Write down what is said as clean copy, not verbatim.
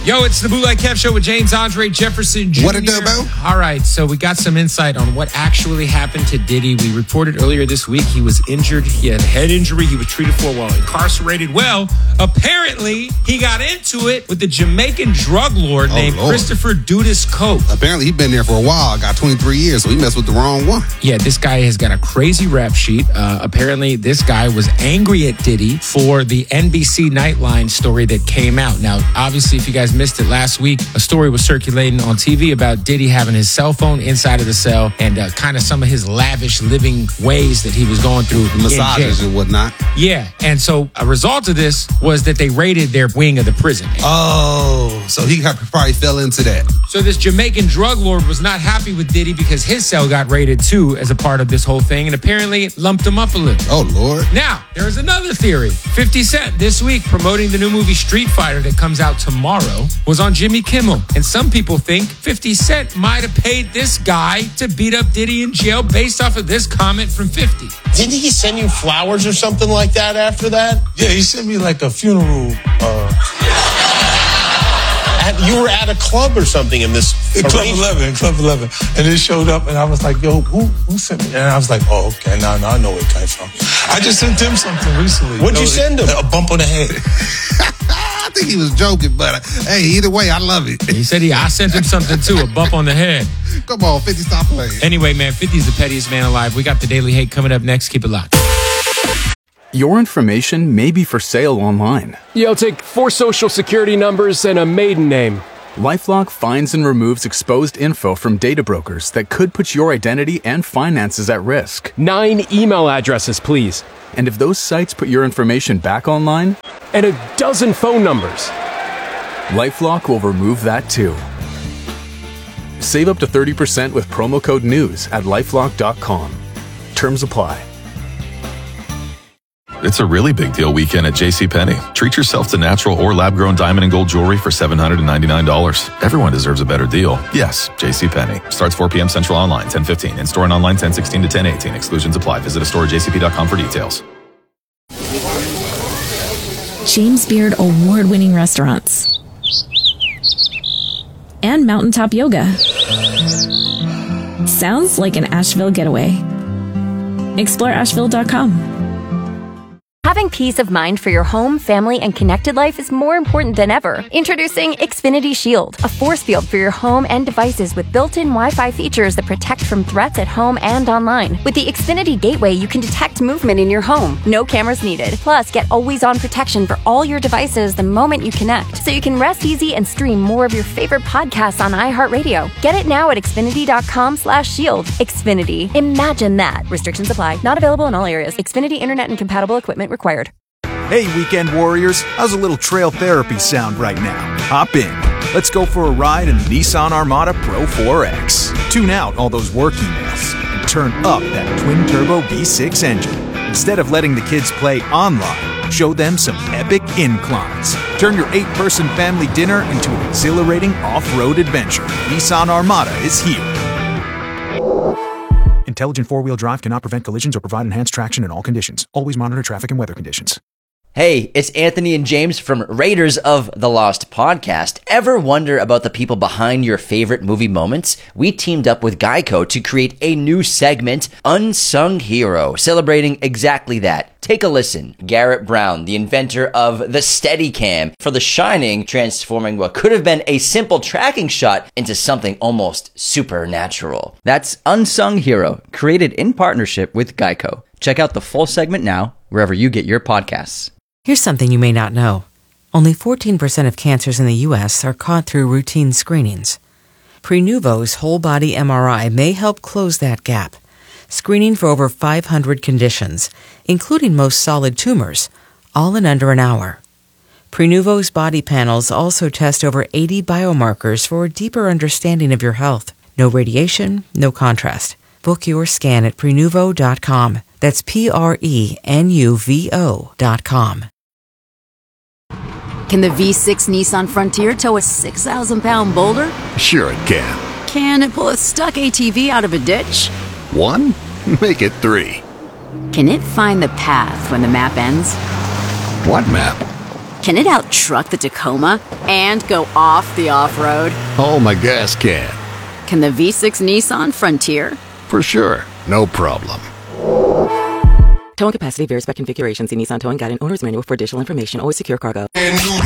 Yo, it's the Bootleg Kev Show with James Andre Jefferson Jr. What it do, bro? All right, so we got some insight on what actually happened to Diddy. We reported earlier this week he was injured. He had a head injury. He was treated for while incarcerated. Well, apparently he got into it with the Jamaican drug lord named Christopher Dudas Cope. Apparently he's been there for a while. Got 23 years, so he messed with the wrong one. Yeah, this guy has got a crazy rap sheet. Apparently this guy was angry at Diddy for the NBC Nightline story that came out. Now, obviously, if you guys missed it last week, a story was circulating on TV about Diddy having his cell phone inside of the cell and kind of some of his lavish living ways that he was going through. Massages and whatnot. Yeah, and so a result of this was that they raided their wing of the prison. Oh, so he probably fell into that. So this Jamaican drug lord was not happy with Diddy because his cell got raided too as a part of this whole thing, and apparently it lumped him up a little. Oh, Lord. Now, there's another theory. 50 Cent this week promoting the new movie Street Fighter that comes out tomorrow was on Jimmy Kimmel. And some people think 50 Cent might have paid this guy to beat up Diddy in jail based off of this comment from 50. Didn't he send you flowers or something like that after that? Yeah, he sent me like a funeral. You were at a club or something in this Club 11. And it showed up, and I was like, yo, who sent me? And I was like, oh, okay, now I know where it came from. I just sent him something recently. What'd you send him? A bump on the head. I think he was joking, but hey, either way, I love it. He said I sent him something too, a bump on the head. Come on, 50, stop playing. Anyway, man, 50's the pettiest man alive. We got the Daily Hate coming up next. Keep it locked. Your information may be for sale online. You'll take 4 social security numbers and a maiden name. LifeLock finds and removes exposed info from data brokers that could put your identity and finances at risk. 9 email addresses, please. And if those sites put your information back online, and a dozen phone numbers, LifeLock will remove that too. Save up to 30% with promo code NEWS at LifeLock.com. Terms apply. It's a really big deal weekend at JCPenney. Treat yourself to natural or lab-grown diamond and gold jewelry for $799. Everyone deserves a better deal. Yes, JCPenney. Starts 4 p.m. Central online, 10:15. In-store and online, 10:16 to 10:18. Exclusions apply. Visit a store at jcp.com for details. James Beard award-winning restaurants. And mountaintop yoga. Sounds like an Asheville getaway. Explore Asheville.com. Having peace of mind for your home, family, and connected life is more important than ever. Introducing Xfinity Shield, a force field for your home and devices with built-in Wi-Fi features that protect from threats at home and online. With the Xfinity Gateway, you can detect movement in your home. No cameras needed. Plus, get always-on protection for all your devices the moment you connect, so you can rest easy and stream more of your favorite podcasts on iHeartRadio. Get it now at Xfinity.com/shield. Xfinity. Imagine that. Restrictions apply. Not available in all areas. Xfinity Internet and compatible equipment required. Hey, weekend warriors, how's a little trail therapy sound right now? Hop in. Let's go for a ride in the Nissan Armada Pro 4X. Tune out all those work emails and turn up that twin-turbo V6 engine. Instead of letting the kids play online, show them some epic inclines. Turn your 8-person family dinner into an exhilarating off-road adventure. Nissan Armada is here. Intelligent four-wheel drive cannot prevent collisions or provide enhanced traction in all conditions. Always monitor traffic and weather conditions. Hey, it's Anthony and James from Raiders of the Lost podcast. Ever wonder about the people behind your favorite movie moments? We teamed up with Geico to create a new segment, Unsung Hero, celebrating exactly that. Take a listen. Garrett Brown, the inventor of the Steadicam for The Shining, transforming what could have been a simple tracking shot into something almost supernatural. That's Unsung Hero, created in partnership with Geico. Check out the full segment now, wherever you get your podcasts. Here's something you may not know. Only 14% of cancers in the U.S. are caught through routine screenings. Prenuvo's whole-body MRI may help close that gap, screening for over 500 conditions, including most solid tumors, all in under an hour. Prenuvo's body panels also test over 80 biomarkers for a deeper understanding of your health. No radiation, no contrast. Book your scan at Prenuvo.com. That's Prenuvo.com. Can the V6 Nissan Frontier tow a 6,000-pound boulder? Sure it can. Can it pull a stuck ATV out of a ditch? 1? Make it 3. Can it find the path when the map ends? What map? Can it out-truck the Tacoma and go off the off-road? Oh, my gas can. Can the V6 Nissan Frontier? For sure. No problem. Towing capacity varies by configuration. See Nissan Towing Guide and Owner's Manual for additional information. Always secure cargo.